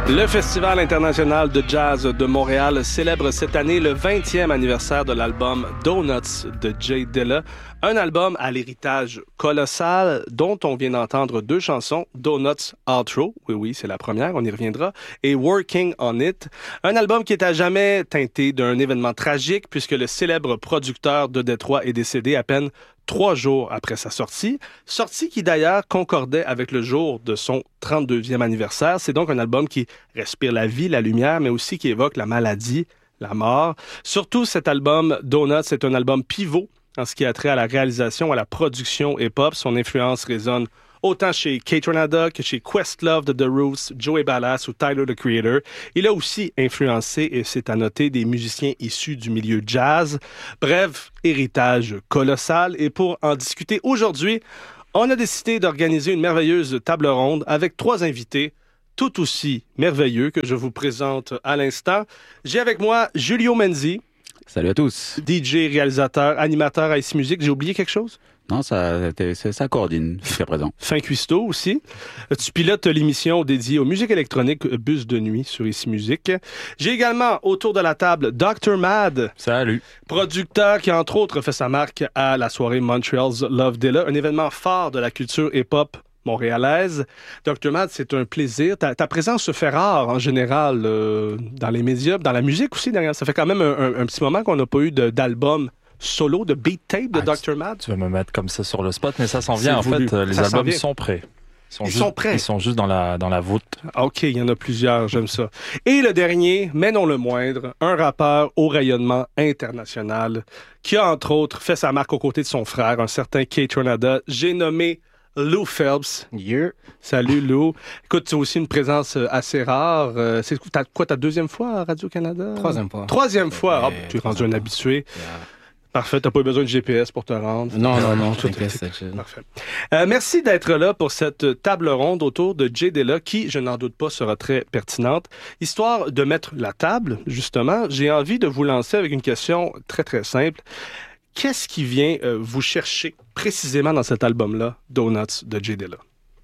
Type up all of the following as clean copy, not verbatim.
Le Festival international de jazz de Montréal célèbre cette année le 20e anniversaire de l'album Donuts de Jay Dilla, un album à l'héritage colossal dont on vient d'entendre deux chansons, Donuts Outro, oui, c'est la première, on y reviendra, et Working on It, un album qui est à jamais teinté d'un événement tragique puisque le célèbre producteur de Détroit est décédé à peine 3 jours après sa sortie qui d'ailleurs concordait avec le jour de son 32e anniversaire. C'est donc un album qui respire la vie, la lumière, mais aussi qui évoque la maladie, la mort. Surtout cet album, Donuts, c'est un album pivot en ce qui a trait à la réalisation, à la production hip-hop. Son influence résonne autant chez Kaytranada que chez Questlove de The Roots, Joey Badass ou Tyler, the Creator. Il a aussi influencé, et c'est à noter, des musiciens issus du milieu jazz. Bref, héritage colossal. Et pour en discuter aujourd'hui, on a décidé d'organiser une merveilleuse table ronde avec 3 invités tout aussi merveilleux que je vous présente à l'instant. J'ai avec moi Julio Menzi. Salut à tous. DJ, réalisateur, animateur à Ici Musique. J'ai oublié quelque chose? Non, ça coordine jusqu'à présent. Fin cuistot aussi. Tu pilotes l'émission dédiée aux musiques électroniques Bus de nuit sur Ici Musique. J'ai également autour de la table Dr. Mad. Salut. Producteur qui, entre autres, fait sa marque à la soirée Montreal's Love Dilla, un événement phare de la culture hip-hop montréalaise. Dr. Mad, c'est un plaisir. Ta présence se fait rare en général dans les médias, dans la musique aussi. D'ailleurs. Ça fait quand même un petit moment qu'on n'a pas eu d'album solo, de beat tape de Dr. Mad. Tu vas me mettre comme ça sur le spot, mais ça s'en vient. En fait, les albums sont prêts. Ils sont prêts. Ils sont juste dans la voûte. OK, il y en a plusieurs, j'aime ça. Et le dernier, mais non le moindre, un rappeur au rayonnement international qui a, entre autres, fait sa marque aux côtés de son frère, un certain Kaytranada. J'ai nommé Lou Phelps. Yeah. Salut Lou. Écoute, tu as aussi une présence assez rare. C'est ta deuxième fois à Radio-Canada? Troisième fois. Ah, tu es rendu un habitué. Yeah. Parfait, t'as pas eu besoin de GPS pour te rendre. Non, t'inquiète, c'est chill. Parfait. Merci d'être là pour cette table ronde autour de Jay Dilla, qui, je n'en doute pas, sera très pertinente. Histoire de mettre la table, justement, j'ai envie de vous lancer avec une question très, très simple. Qu'est-ce qui vient vous chercher précisément dans cet album-là, Donuts de Jay Dilla?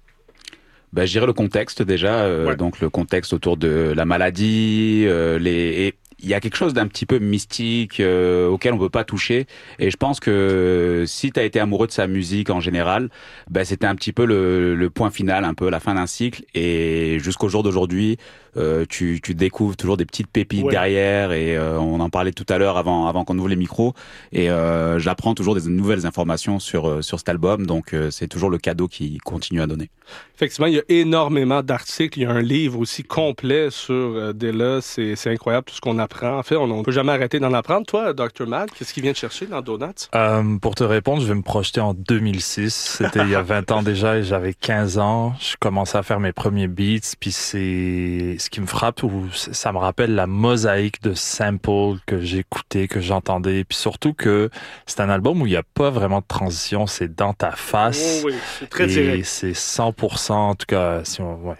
Je dirais le contexte déjà, donc le contexte autour de la maladie, il y a quelque chose d'un petit peu mystique auquel on peut pas toucher, et je pense que si tu as été amoureux de sa musique en général, c'était un petit peu le point final, un peu la fin d'un cycle, et jusqu'au jour d'aujourd'hui, tu découvres toujours des petites pépites derrière, et on en parlait tout à l'heure avant qu'on ouvre les micros, et j'apprends toujours des nouvelles informations sur cet album, donc c'est toujours le cadeau qui continue à donner. Effectivement, il y a énormément d'articles, il y a un livre aussi complet sur Dilla, c'est incroyable tout ce qu'on apprend. En fait, on ne peut jamais arrêter d'en apprendre. Toi, Dr. Mad, qu'est-ce qui vient te chercher dans Donuts? Pour te répondre, je vais me projeter en 2006. C'était il y a 20 ans déjà, et j'avais 15 ans. Je commençais à faire mes premiers beats, puis c'est ce qui me frappe, ou ça me rappelle la mosaïque de samples que j'écoutais, que j'entendais, puis surtout que c'est un album où il n'y a pas vraiment de transition, c'est dans ta face. Oh oui, c'est très direct. Et c'est 100%, en tout cas, c'est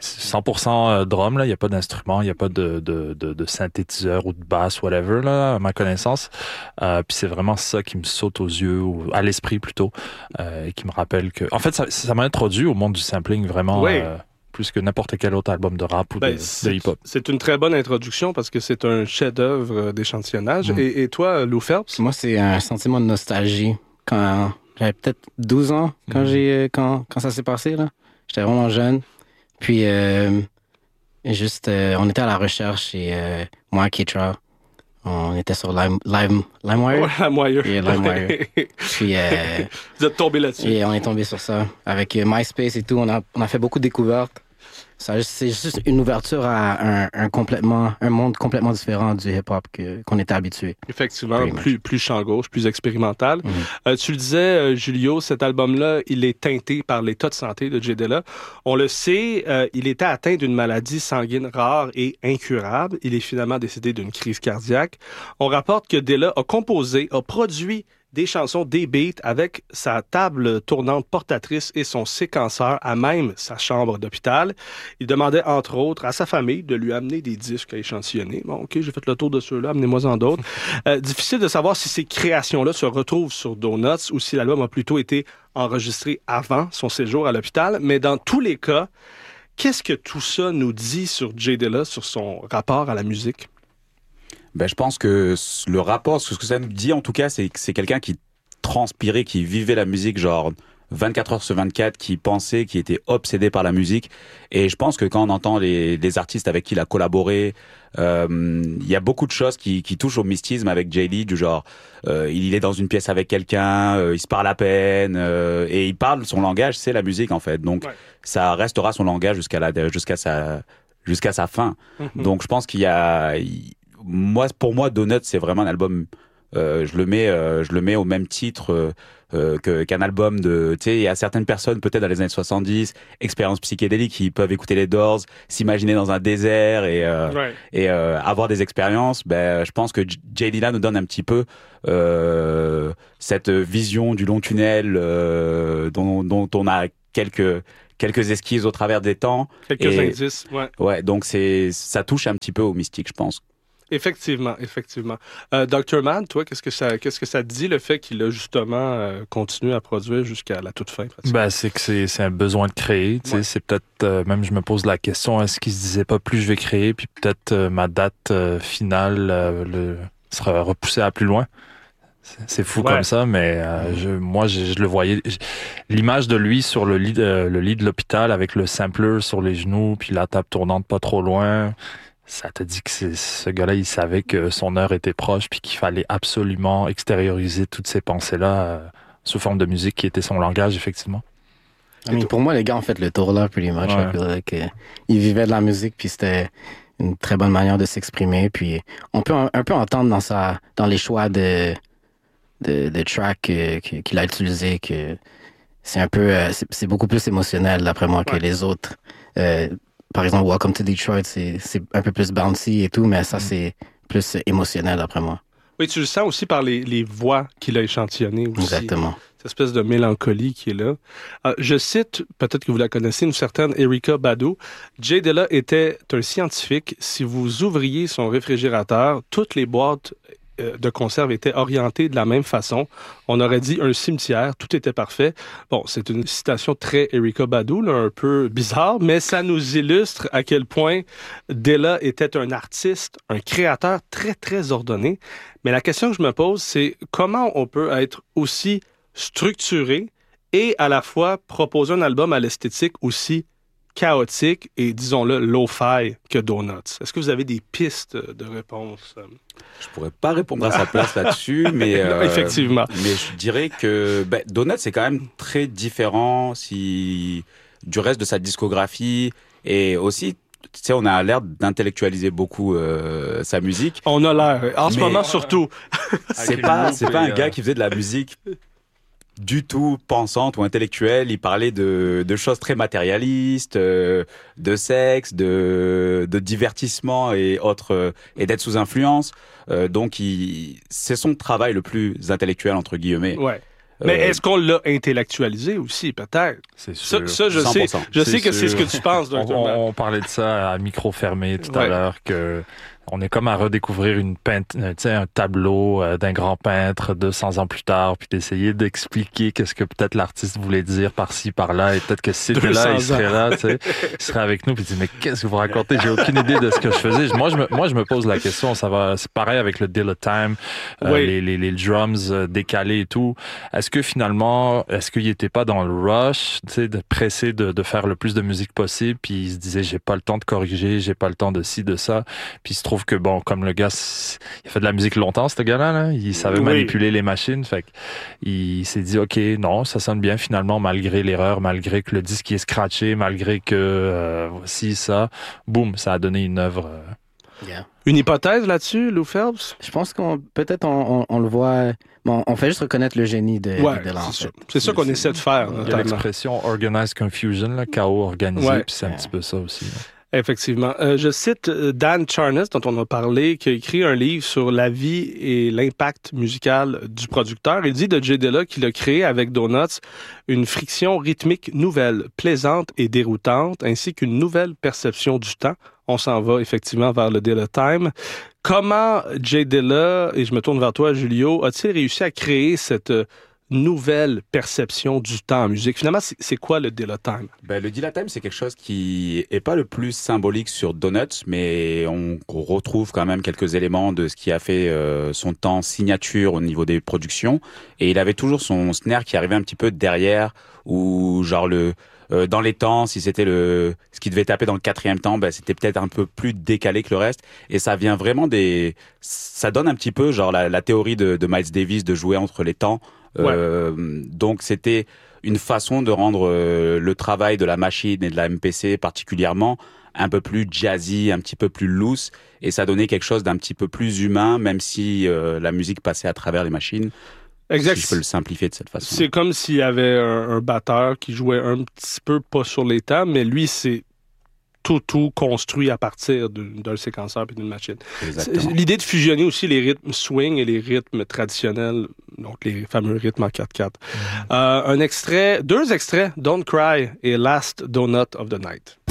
100% drum, là. Il n'y a pas d'instrument, il n'y a pas de synthétiseur ou de basse, whatever, là, à ma connaissance. Puis c'est vraiment ça qui me saute aux yeux, ou à l'esprit plutôt, et qui me rappelle que... En fait, ça m'a introduit au monde du sampling, vraiment... Oui. Plus que n'importe quel autre album de rap ou de hip-hop. C'est une très bonne introduction parce que c'est un chef-d'œuvre d'échantillonnage. Et toi, Lou Phelps? Moi, c'est un sentiment de nostalgie. Quand j'avais peut-être 12 ans, quand ça s'est passé, là. J'étais vraiment jeune. Puis, on était à la recherche, et moi, Keitra, on était sur LimeWire. LimeWire. Yeah, LimeWire. Puis, vous êtes tombé là-dessus. Et on est tombé sur ça. Avec MySpace et tout, on a fait beaucoup de découvertes. C'est juste une ouverture à un monde complètement différent du hip-hop qu'on était habitué. Effectivement, plus champ gauche, plus expérimental. Mm-hmm. Tu le disais, Julio, cet album-là, il est teinté par l'état de santé de Jay Dilla. On le sait, il était atteint d'une maladie sanguine rare et incurable. Il est finalement décédé d'une crise cardiaque. On rapporte que Dilla a produit des chansons, des beats avec sa table tournante portatrice et son séquenceur à même sa chambre d'hôpital. Il demandait, entre autres, à sa famille de lui amener des disques à échantillonner. Bon, OK, j'ai fait le tour de ceux-là, amenez-moi-en d'autres. Difficile de savoir si ces créations-là se retrouvent sur Donuts ou si l'album a plutôt été enregistré avant son séjour à l'hôpital, mais dans tous les cas, Qu'est-ce que tout ça nous dit sur Jay Dilla, sur son rapport à la musique? Ben, je pense que le rapport, ce que ça nous dit en tout cas, c'est que c'est quelqu'un qui transpirait, qui vivait la musique genre 24 heures sur 24, qui pensait, qui était obsédé par la musique. Et je pense que quand on entend les artistes avec qui il a collaboré, il y a beaucoup de choses qui touchent au mystisme avec Jay Lee, du genre il est dans une pièce avec quelqu'un, il se parle à peine, et il parle, son langage, c'est la musique en fait. Donc ça restera son langage jusqu'à sa fin. Donc je pense pour moi, Donuts, c'est vraiment un album. Je le mets au même titre qu'un album de. Tu sais, il y a certaines personnes, peut-être dans les années 70, expériences psychédéliques, qui peuvent écouter les Doors, s'imaginer dans un désert et avoir des expériences. Ben, je pense que Jay Dilla nous donne un petit peu cette vision du long tunnel dont on a quelques esquisses au travers des temps. Quelques indices, ouais. Ouais, donc ça touche un petit peu au mystique, je pense. Effectivement. Dr. Man, toi, qu'est-ce que ça dit, le fait qu'il a justement continué à produire jusqu'à la toute fin? Ben, c'est que c'est un besoin de créer. Tu sais, c'est peut-être, même je me pose la question, est-ce qu'il se disait pas plus je vais créer, puis peut-être ma date finale sera repoussée à plus loin? C'est fou comme ça, mais je le voyais. L'image de lui sur le lit de l'hôpital avec le sampler sur les genoux, puis la table tournante pas trop loin... Ça te dit que ce gars-là, il savait que son heure était proche puis qu'il fallait absolument extérioriser toutes ces pensées-là sous forme de musique qui était son langage, effectivement. Pour moi, les gars ont fait le tour là, pretty much. Ils vivaient de la musique puis c'était une très bonne manière de s'exprimer. Puis on peut un peu entendre dans les choix de tracks qu'il a utilisés que c'est un peu, c'est beaucoup plus émotionnel d'après moi que les autres. Par exemple, Welcome to Detroit, c'est un peu plus bouncy et tout, mais ça, c'est plus émotionnel, d'après moi. Oui, tu le sens aussi par les voix qu'il a échantillonnées aussi. Exactement. Cette espèce de mélancolie qui est là. Je cite, peut-être que vous la connaissez, une certaine Erykah Badu. Jay Dilla était un scientifique. Si vous ouvriez son réfrigérateur, toutes les boîtes de conserve étaient orientées de la même façon. On aurait dit un cimetière, tout était parfait. Bon, c'est une citation très Erykah Badu, là, un peu bizarre, mais ça nous illustre à quel point Dilla était un artiste, un créateur très, très ordonné. Mais la question que je me pose, c'est comment on peut être aussi structuré et à la fois proposer un album à l'esthétique aussi chaotique et, disons-le, lo-fi que Donuts. Est-ce que vous avez des pistes de réponse? Je pourrais pas répondre à sa place là-dessus, mais effectivement. Mais je dirais que Donuts c'est quand même très différent du reste de sa discographie et aussi. Tu sais, on a l'air d'intellectualiser beaucoup sa musique. On a l'air, en ce moment surtout. C'est pas un gars qui faisait de la musique du tout pensante ou intellectuelle. Il parlait de choses très matérialistes, de sexe, de divertissement et autres, et d'être sous influence. Donc, c'est son travail le plus intellectuel, entre guillemets. Ouais. Mais est-ce qu'on l'a intellectualisé aussi, peut-être? C'est sûr. Ça, je sais que c'est ce que tu penses, Dr. On parlait de ça à micro fermé tout à l'heure, que on est comme à redécouvrir un tableau d'un grand peintre 200 ans plus tard, puis d'essayer d'expliquer qu'est-ce que peut-être l'artiste voulait dire par-ci, par-là, et peut-être que si c'était là, il serait là, tu sais, il serait avec nous, puis il dit, mais qu'est-ce que vous racontez? J'ai aucune idée de ce que je faisais. Moi, je me pose la question, c'est pareil avec le Dilla Time, les drums décalés et tout. Est-ce qu'il était pas dans le rush, tu sais, de pressé de faire le plus de musique possible, puis il se disait, j'ai pas le temps de corriger, j'ai pas le temps de ci, de ça, puis il se trouve que bon, comme le gars, il a fait de la musique longtemps, ce gars-là, là. Il savait manipuler les machines, fait qu'il s'est dit, ok, non, ça sonne bien finalement, malgré l'erreur, malgré que le disque est scratché, malgré que voici ça, boum, ça a donné une œuvre. Une hypothèse là-dessus, Lou Phelps? Je pense qu'on le voit. Bon, on fait juste reconnaître le génie de l'enfant. C'est ça qu'on essaie de faire. Il y a l'expression organized confusion, là, chaos organisé, puis c'est un petit peu ça aussi. Là. Effectivement. Je cite Dan Charnas, dont on a parlé, qui a écrit un livre sur la vie et l'impact musical du producteur. Il dit de Jay Dilla qu'il a créé avec Donuts une friction rythmique nouvelle, plaisante et déroutante, ainsi qu'une nouvelle perception du temps. On s'en va effectivement vers le Dilla Time. Comment Jay Dilla, et je me tourne vers toi, Julio, a-t-il réussi à créer cette nouvelle perception du temps en musique. Finalement, c'est quoi le Dilla Time? Ben, le Dilla Time, c'est quelque chose qui est pas le plus symbolique sur Donuts, mais on retrouve quand même quelques éléments de ce qui a fait son temps signature au niveau des productions. Et il avait toujours son snare qui arrivait un petit peu derrière, ou genre dans les temps, si c'était ce qui devait taper dans le 4e temps, ben c'était peut-être un peu plus décalé que le reste. Et ça vient vraiment ça donne un petit peu genre la théorie de Miles Davis de jouer entre les temps. Donc c'était une façon de rendre le travail de la machine et de la MPC particulièrement un peu plus jazzy, un petit peu plus loose, et ça donnait quelque chose d'un petit peu plus humain, même si la musique passait à travers les machines. Exact. Si je peux le simplifier de cette façon. C'est comme s'il y avait un batteur qui jouait un petit peu pas sur les temps, mais lui, c'est tout construit à partir d'un séquenceur et d'une machine. Exactement. L'idée de fusionner aussi les rythmes swing et les rythmes traditionnels, donc les fameux rythmes en 4/4. Deux extraits, Don't Cry et Last Donut of the Night.